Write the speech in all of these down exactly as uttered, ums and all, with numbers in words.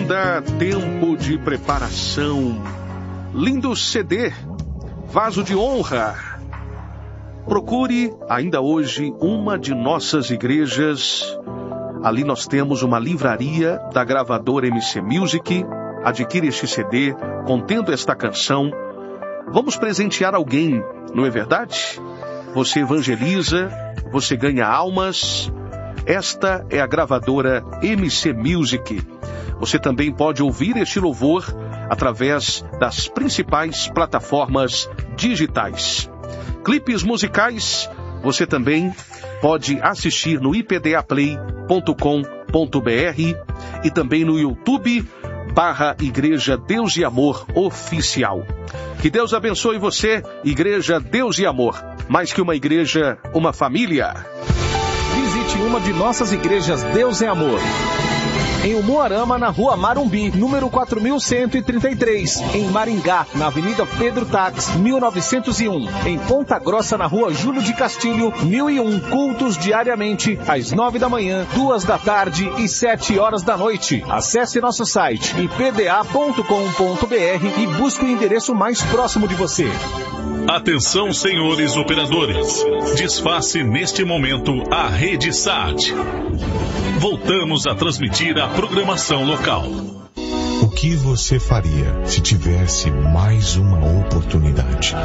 banda Tempo de Preparação. Lindo C D, Vaso de Honra. Procure ainda hoje uma de nossas igrejas. Ali nós temos uma livraria da gravadora M C Music. Adquire este C D contendo esta canção. Vamos presentear alguém, não é verdade? Você evangeliza, você ganha almas. Esta é a gravadora M C Music. Você também pode ouvir este louvor através das principais plataformas digitais. Clipes musicais, você também pode assistir no i p d a play ponto com ponto b r e também no YouTube, barra Igreja Deus e Amor Oficial. Que Deus abençoe você, Igreja Deus e Amor. Mais que uma igreja, uma família. Visite uma de nossas igrejas Deus e Amor. Em Umuarama, na Rua Marumbi, número quatro mil cento e trinta e três. Em Maringá, na Avenida Pedro Tax, mil novecentos e um. Em Ponta Grossa, na Rua Júlio de Castilho, mil e um. Cultos diariamente, às nove da manhã, duas da tarde e sete horas da noite. Acesse nosso site i p d a ponto com ponto b r e busque o endereço mais próximo de você. Atenção, senhores operadores. Desface neste momento a Rede Sat. Voltamos a transmitir a programação local. O que você faria se tivesse mais uma oportunidade?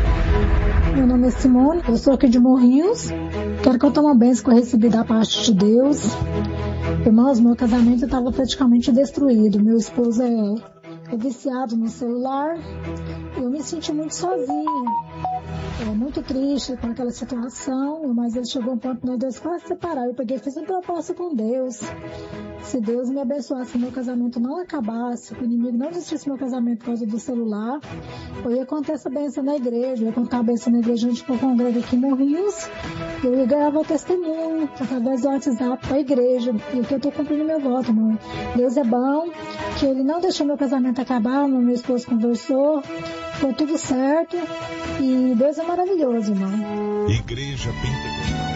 Meu nome é Simone, eu sou aqui de Morrinhos. Quero que eu tome uma bênção que eu recebi da parte de Deus. Irmãos, meu casamento estava praticamente destruído. Meu esposo é, é viciado no celular. Eu me senti muito sozinha, é, muito triste com aquela situação, mas ele chegou a um ponto, nós dois quase separaram. Eu peguei e fiz uma proposta com Deus. Se Deus me abençoasse, meu casamento não acabasse, que o inimigo não desistisse meu casamento por causa do celular, eu ia contar essa bênção na igreja, eu ia contar a bênção na igreja, a gente congrega aqui em Morrinhos, eu ia gravar o testemunho através do WhatsApp para a igreja, e que eu estou cumprindo meu voto, irmão. Deus é bom, que ele não deixou meu casamento acabar, meu esposo conversou, foi tudo certo, e Deus é maravilhoso, irmão. Igreja Pentecostal.